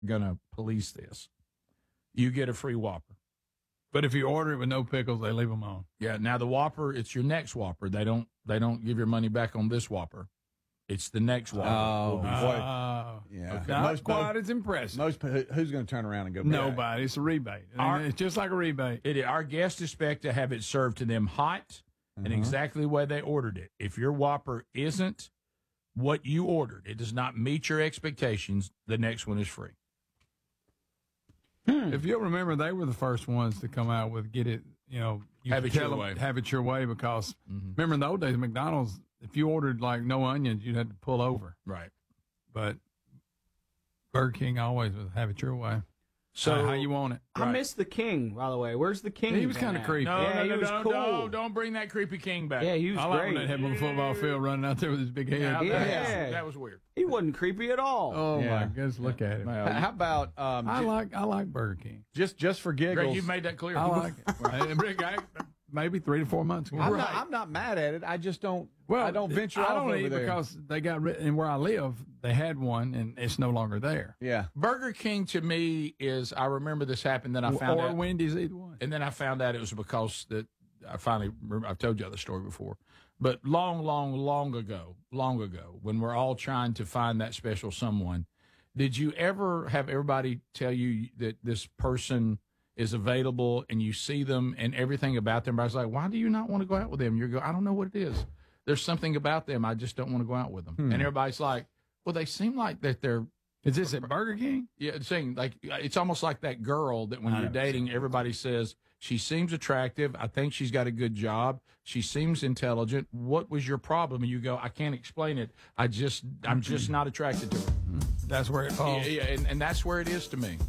gonna police this. You get a free Whopper. But if you order it with no pickles, they leave them on. Yeah. Now the Whopper, it's your next Whopper. They don't give your money back on this Whopper. It's the next Whopper. Oh, boy. Yeah. Okay. Not quite as impressive. Who's going to turn around and go back? Nobody. It's a rebate. It's just like a rebate. Our guests expect to have it served to them hot and exactly the way they ordered it. If your Whopper isn't what you ordered, it does not meet your expectations, the next one is free. If you'll remember, they were the first ones to come out with get it, you Have could it your tell them, way. Have it your way, because remember in the old days, McDonald's, if you ordered like no onions, you'd have to pull over. Right. But Burger King always was have it your way. So how you want it. I miss the King, by the way. Where's the King? He was kind of creepy. Yeah, he was cool. Don't bring that creepy King back. Yeah, he was I like great. when they had him on the football field running out there with his big head. That was weird. He wasn't creepy at all. Oh Yeah. my goodness, look at him. How about I like Burger King. just for giggles? Greg, you've made that clear. I like it. Rick, maybe 3 to 4 months ago. I'm not mad at it. I just don't. I don't venture off I don't over eat there because they got rid. And where I live, they had one, and it's no longer there. Yeah. Burger King to me is, I remember this happened, then I found or out. Wendy's, either one. And then I found out it was because that I've told you the story before, but long ago, when we're all trying to find that special someone, did you ever have everybody tell you that this person is available and you see them and everything about them? But I was like, why do you not want to go out with them? I don't know what it is. There's something about them. I just don't want to go out with them. And everybody's like, well, they seem like that they're. Is this at Burger King? Yeah, saying like it's almost like that girl that when you're dating, everybody says she seems attractive. I think she's got a good job. She seems intelligent. What was your problem? And you go, I can't explain it. I'm just not attracted to her. That's where it falls. Yeah, and that's where it is to me.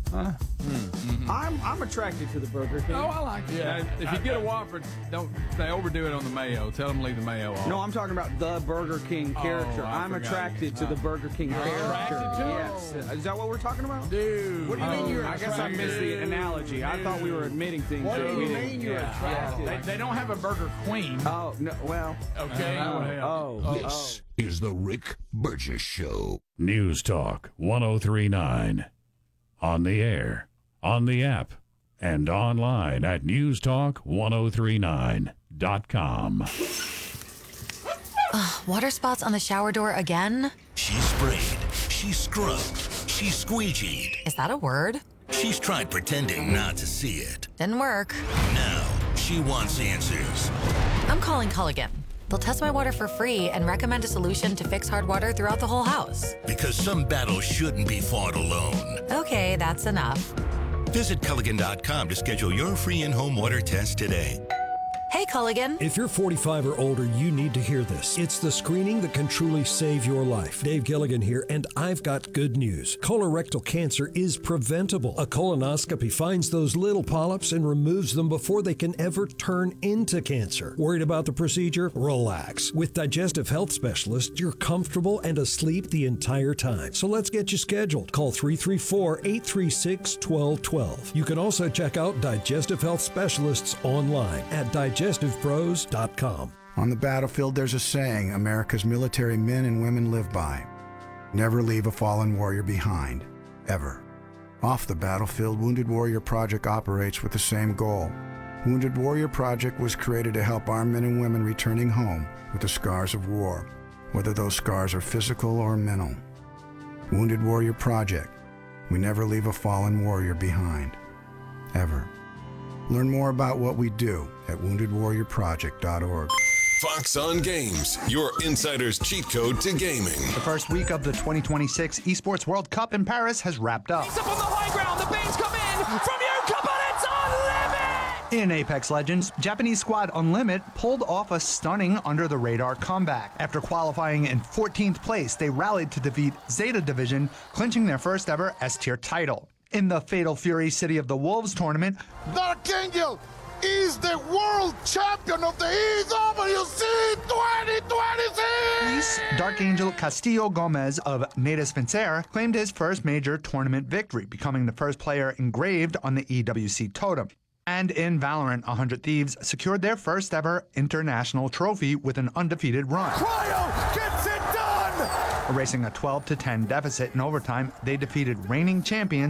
I'm attracted to the Burger King. Oh, I like it. Yeah. If you get a Whopper, they overdo it on the mayo. Tell them to leave the mayo off. No, I'm talking about the Burger King character. I I'm forgot. attracted to the Burger King character. attracted to him? Yes. Is that what we're talking about? Dude. What do you mean you're I I guess I missed the analogy. I thought we were admitting things. What do that you we mean didn't. you're attracted? They don't have a Burger Queen. Oh, no, well. Okay. This is the Rick Burgess Show. News Talk 1039. On the air, on the app, and online at newstalk1039.com. Water spots on the shower door again? She sprayed, she scrubbed, she squeegeed. Is that a word? She's tried pretending not to see it. Didn't work. Now, she wants answers. I'm calling Culligan. They'll test my water for free and recommend a solution to fix hard water throughout the whole house. Because some battles shouldn't be fought alone. Okay, that's enough. Visit Culligan.com to schedule your free in-home water test today. Hey, Culligan. If you're 45 or older, you need to hear this. It's the screening that can truly save your life. Dave Gilligan here, and I've got good news. Colorectal cancer is preventable. A colonoscopy finds those little polyps and removes them before they can ever turn into cancer. Worried about the procedure? Relax. With Digestive Health Specialists, you're comfortable and asleep the entire time. So let's get you scheduled. Call 334-836-1212. You can also check out Digestive Health Specialists online at digestivepros.com. On the battlefield, there's a saying America's military men and women live by. Never leave a fallen warrior behind, ever. Off the battlefield, Wounded Warrior Project operates with the same goal. Wounded Warrior Project was created to help our men and women returning home with the scars of war, whether those scars are physical or mental. Wounded Warrior Project. We never leave a fallen warrior behind, ever. Learn more about what we do at woundedwarriorproject.org. Fox on Games, your insider's cheat code to gaming. The first week of the 2026 Esports World Cup in Paris has wrapped up. He's up on the high ground. The beans come in from Yuka, but it's Unlimit! In Apex Legends, Japanese squad Unlimit pulled off a stunning under-the-radar comeback. After qualifying in 14th place, they rallied to defeat Zeta Division, clinching their first ever S-tier title. In the Fatal Fury City of the Wolves tournament, Dark Angel is the world champion of the EWC 2026! Dark Angel Castillo Gomez of Natus Vencer claimed his first major tournament victory, becoming the first player engraved on the EWC totem. And in Valorant, 100 Thieves secured their first ever international trophy with an undefeated run. Cryo gets it done! Erasing a 12-10 deficit in overtime, they defeated reigning champions